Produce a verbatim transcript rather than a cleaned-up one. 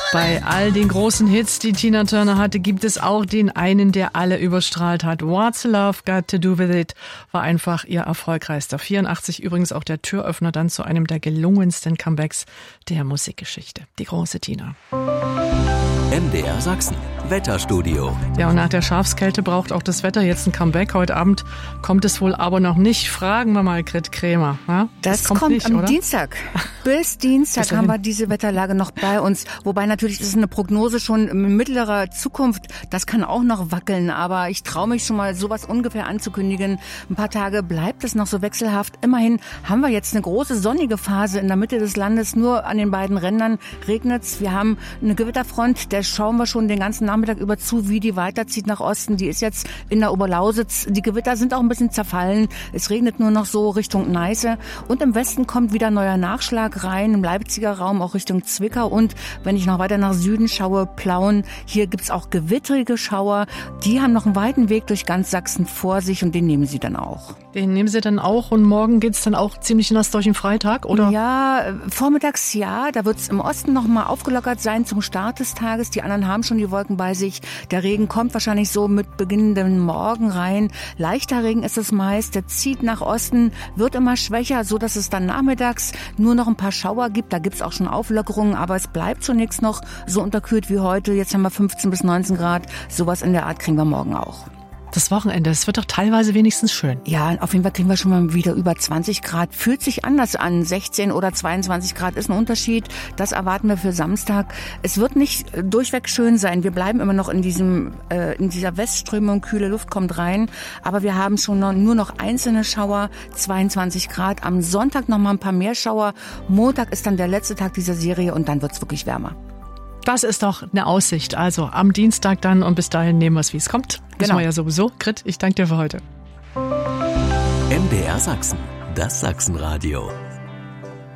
Bei all den großen Hits, die Tina Turner hatte, gibt es auch den einen, der alle überstrahlt hat. What's Love Got to Do With It war einfach ihr erfolgreichster. vierundachtzig übrigens auch der Türöffner dann zu einem der gelungensten Comebacks der Musikgeschichte. Die große Tina. M D R Sachsen, Wetterstudio. Ja, und nach der Schafskälte braucht auch das Wetter jetzt ein Comeback. Heute Abend kommt es wohl aber noch nicht. Fragen wir mal Grit Krämer. Ja, das, das kommt, kommt nicht, am oder? Dienstag. Bis Dienstag haben wir diese Wetterlage noch bei uns. Wobei natürlich ist es eine Prognose schon in mittlerer Zukunft. Das kann auch noch wackeln. Aber ich traue mich schon mal, sowas ungefähr anzukündigen. Ein paar Tage bleibt es noch so wechselhaft. Immerhin haben wir jetzt eine große sonnige Phase in der Mitte des Landes. Nur an den beiden Rändern regnet's. Wir haben eine Gewitterfront, der schauen wir schon den ganzen Nachmittag über zu, wie die weiterzieht nach Osten. Die ist jetzt in der Oberlausitz. Die Gewitter sind auch ein bisschen zerfallen. Es regnet nur noch so Richtung Neiße. Und im Westen kommt wieder neuer Nachschlag rein, im Leipziger Raum auch Richtung Zwickau. Und wenn ich noch weiter nach Süden schaue, Plauen, hier gibt's auch gewittrige Schauer. Die haben noch einen weiten Weg durch ganz Sachsen vor sich und den nehmen sie dann auch. Den nehmen sie dann auch und morgen geht's dann auch ziemlich nass durch den Freitag, oder? Ja, vormittags ja. Da wird's im Osten noch mal aufgelockert sein zum Start des Tages. Die anderen haben schon die Wolken bei sich. Der Regen kommt wahrscheinlich so mit beginnendem Morgen rein. Leichter Regen ist es meist. Der zieht nach Osten, wird immer schwächer, so dass es dann nachmittags nur noch ein paar Schauer gibt. Da gibt's auch schon Auflockerungen, aber es bleibt zunächst noch so unterkühlt wie heute. Jetzt haben wir fünfzehn bis neunzehn Grad. Sowas in der Art kriegen wir morgen auch. Das Wochenende, es wird doch teilweise wenigstens schön. Ja, auf jeden Fall kriegen wir schon mal wieder über zwanzig Grad. Fühlt sich anders an. sechzehn oder zweiundzwanzig Grad ist ein Unterschied. Das erwarten wir für Samstag. Es wird nicht durchweg schön sein. Wir bleiben immer noch in diesem, äh, in dieser Westströmung. Kühle Luft kommt rein. Aber wir haben schon noch, nur noch einzelne Schauer. zweiundzwanzig Grad. Am Sonntag noch mal ein paar mehr Schauer. Montag ist dann der letzte Tag dieser Serie und dann wird's wirklich wärmer. Das ist doch eine Aussicht. Also am Dienstag dann und bis dahin nehmen wir es, wie es kommt. Genau. Wissen wir ja sowieso. Grit, ich danke dir für heute. M D R Sachsen, das Sachsenradio.